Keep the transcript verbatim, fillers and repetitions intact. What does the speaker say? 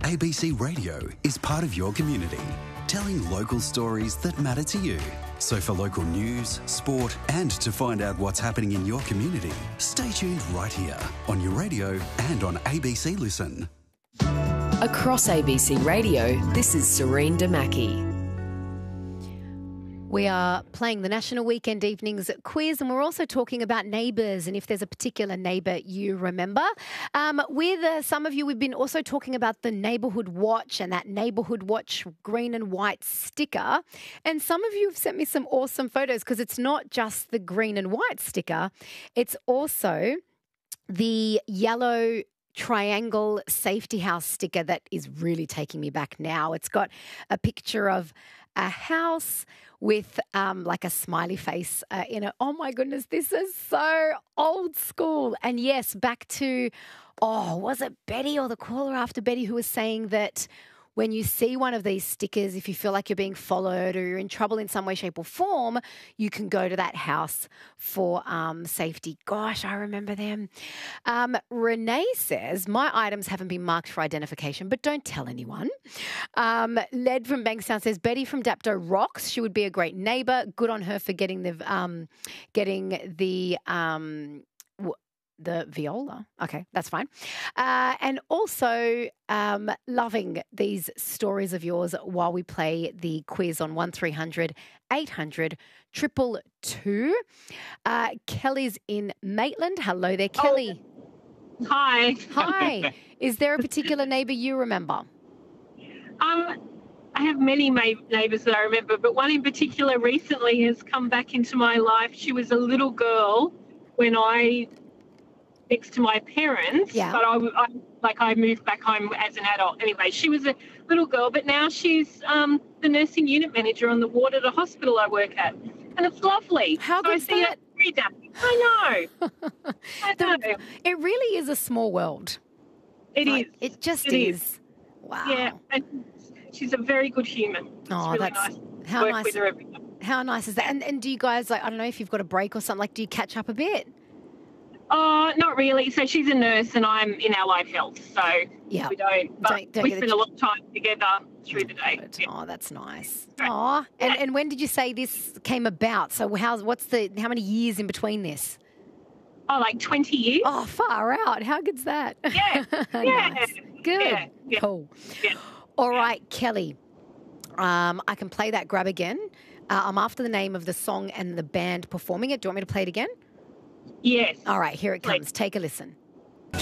A B C Radio is part of your community, telling local stories that matter to you. So for local news, sport and to find out what's happening in your community, stay tuned right here on your radio and on A B C Listen. Across A B C Radio, this is Serene Damaki. We are playing the National Weekend Evenings quiz, and we're also talking about neighbours and if there's a particular neighbour you remember. Um, with uh, some of you, we've been also talking about the Neighbourhood Watch and that Neighbourhood Watch green and white sticker. And some of you have sent me some awesome photos because it's not just the green and white sticker, it's also the yellow triangle safety house sticker that is really taking me back now. It's got a picture of a house with um, like a smiley face uh, in it. Oh, my goodness, this is so old school. And, yes, back to, oh, was it Betty or the caller after Betty who was saying that when you see one of these stickers, if you feel like you're being followed or you're in trouble in some way, shape or form, you can go to that house for um, safety. Gosh, I remember them. Um, Renee says, my items haven't been marked for identification, but don't tell anyone. Um, Led from Bankstown says, Betty from Dapto rocks. She would be a great neighbour. Good on her for getting the, um, getting the, um, The viola. Okay, that's fine. Uh, and also um, loving these stories of yours while we play the quiz on one three hundred eight hundred two two two. Uh, Kelly's in Maitland. Hello there, Kelly. Oh, hi. Hi. Is there a particular neighbour you remember? Um, I have many ma- neighbours that I remember, but one in particular recently has come back into my life. She was a little girl when I... next to my parents, yeah. but I, I like I moved back home as an adult. Anyway, she was a little girl, but now she's um, the nursing unit manager on the ward at a hospital I work at, and it's lovely. How so I good's see that? her every day. I know. I know. The, it really is a small world. It like, is. It just it is. is. Wow. Yeah, and she's a very good human. Oh, it's really that's nice. how to work nice. with her every day. How nice is that? And and do you guys like? I don't know if you've got a break or something. Like, do you catch up a bit? Oh, not really. So she's a nurse and I'm in allied health. So yeah. we don't, but don't, don't we get spend a lot of time together through the day. Yeah. Oh, that's nice. Oh, and, and when did you say this came about? So how's, what's the, how many years in between this? Oh, like twenty years. Oh, far out. How good's that? Yeah. Yeah. Nice. Good. Yeah. Yeah. Cool. Yeah. All right, Kelly. Um, I can play that grab again. Uh, I'm after the name of the song and the band performing it. Do you want me to play it again? Yes. All right, here it Please. comes. Take a listen.